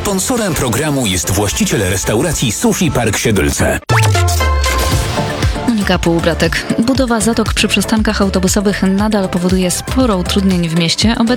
Sponsorem programu jest właściciel restauracji Sushi Park Siedlce. Monika Półbratek. Budowa zatok przy przystankach autobusowych nadal powoduje sporo utrudnień w mieście.